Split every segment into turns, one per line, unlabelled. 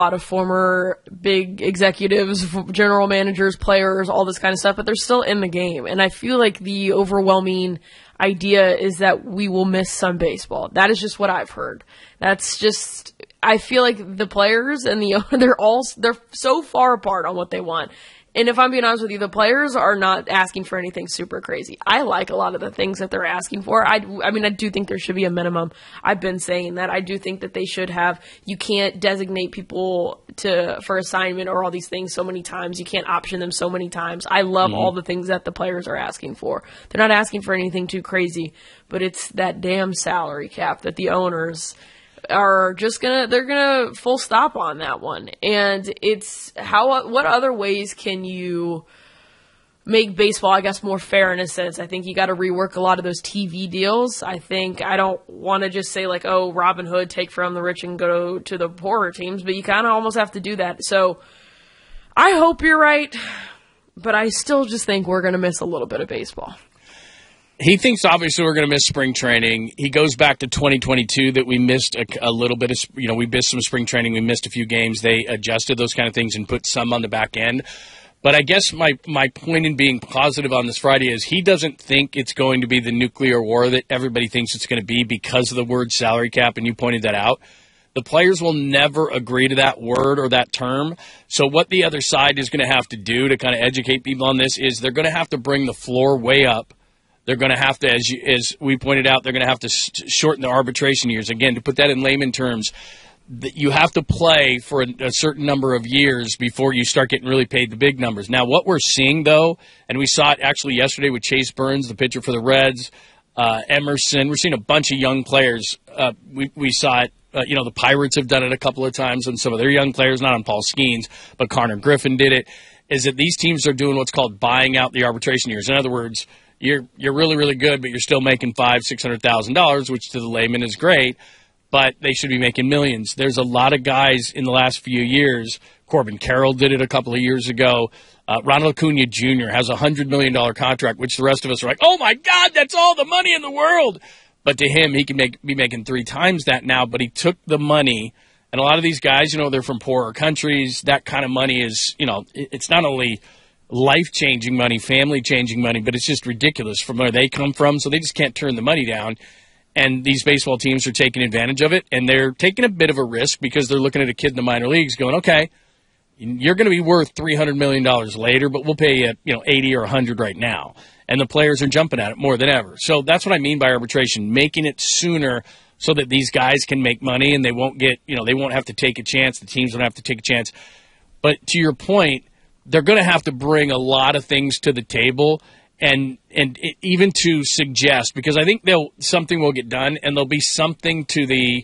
a lot of former big executives, general managers, players, all this kind of stuff, but they're still in the game. And I feel like the overwhelming idea is that we will miss some baseball. That is just what I've heard. That's just, I feel like the players and they're so far apart on what they want. And if I'm being honest with you, the players are not asking for anything super crazy. I like a lot of the things that they're asking for. I do think there should be a minimum. I've been saying that. I do think that they should have, you can't designate people for assignment or all these things so many times. You can't option them so many times. I love all the things that the players are asking for. They're not asking for anything too crazy, but it's that damn salary cap that the owners are just they're gonna full stop on that one. And it's what other ways can you make baseball, I guess, more fair in a sense? I think you got to rework a lot of those TV deals. I don't want to just say like, oh, Robin Hood, take from the rich and go to the poorer teams, but you kind of almost have to do that. So I hope you're right, but I still just think we're going to miss a little bit of baseball.
He thinks obviously we're going to miss spring training. He goes back to 2022 that we missed a little bit of, we missed some spring training. We missed a few games. They adjusted those kind of things and put some on the back end. But I guess my point in being positive on this Friday is he doesn't think it's going to be the nuclear war that everybody thinks it's going to be because of the word salary cap, and you pointed that out. The players will never agree to that word or that term. So what the other side is going to have to do to kind of educate people on this is they're going to have to bring the floor way up. They're going to have to, as we pointed out, they're going to have to shorten the arbitration years. Again, to put that in layman terms, you have to play for a certain number of years before you start getting really paid the big numbers. Now, what we're seeing, though, and we saw it actually yesterday with Chase Burns, the pitcher for the Reds, Emerson. We're seeing a bunch of young players. We saw it. The Pirates have done it a couple of times on some of their young players, not on Paul Skeens, but Connor Griffin did it, is that these teams are doing what's called buying out the arbitration years. In other words, you're really, really good, but you're still making $500,000-$600,000, which to the layman is great, but they should be making millions. There's a lot of guys in the last few years. Corbin Carroll did it a couple of years ago. Ronald Acuna Jr. has a $100 million contract, which the rest of us are like, oh, my God, that's all the money in the world. But to him, he can be making 3 times that now, but he took the money. And a lot of these guys, they're from poorer countries. That kind of money is, it's not only life-changing money, family-changing money, but it's just ridiculous from where they come from, so they just can't turn the money down. And these baseball teams are taking advantage of it, and they're taking a bit of a risk because they're looking at a kid in the minor leagues going, okay, you're going to be worth $300 million later, but we'll pay you 80 or 100 right now. And the players are jumping at it more than ever. So that's what I mean by arbitration, making it sooner so that these guys can make money and they won't get, they won't have to take a chance. The teams don't have to take a chance. But to your point, they're going to have to bring a lot of things to the table and even to suggest, because I think something will get done and there'll be something to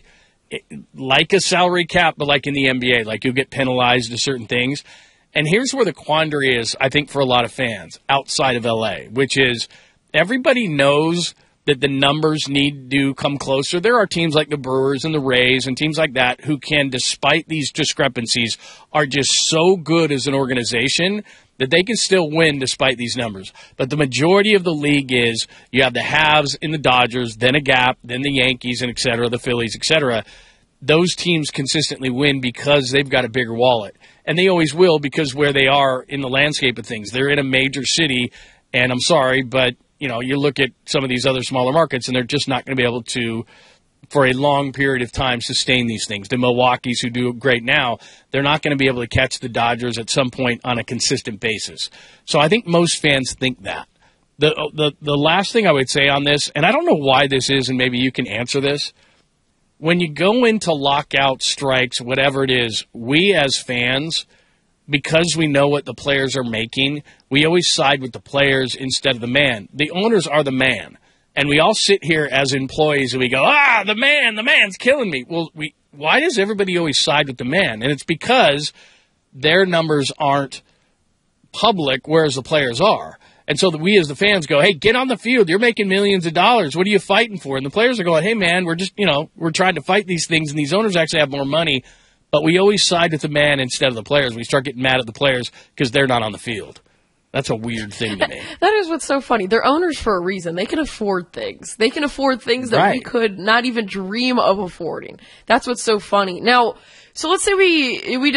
like a salary cap, but like in the NBA, like you'll get penalized to certain things. And here's where the quandary is, I think, for a lot of fans outside of LA, which is everybody knows that the numbers need to come closer. There are teams like the Brewers and the Rays and teams like that who can, despite these discrepancies, are just so good as an organization that they can still win despite these numbers. But the majority of the league is you have the haves in the Dodgers, then a gap, then the Yankees, and et cetera, the Phillies, et cetera. Those teams consistently win because they've got a bigger wallet. And they always will because where they are in the landscape of things. They're in a major city, and I'm sorry, but you look at some of these other smaller markets, and they're just not going to be able to, for a long period of time, sustain these things. The Milwaukees, who do great now, they're not going to be able to catch the Dodgers at some point on a consistent basis. So I think most fans think that. The last thing I would say on this, and I don't know why this is, and maybe you can answer this, when you go into lockout strikes, whatever it is, we as fans, because we know what the players are making, we always side with the players instead of the man. The owners are the man. And we all sit here as employees and we go, the man's killing me. Well, why does everybody always side with the man? And it's because their numbers aren't public, whereas the players are. And so we as the fans go, hey, get on the field. You're making millions of dollars. What are you fighting for? And the players are going, hey, man, we're just, we're trying to fight these things. And these owners actually have more money. But we always side with the man instead of the players. We start getting mad at the players because they're not on the field. That's a weird thing to me.
That is what's so funny. They're owners for a reason. They can afford things. They can afford things that we
Right.
could not even dream of affording. That's what's so funny. Now, so let's say we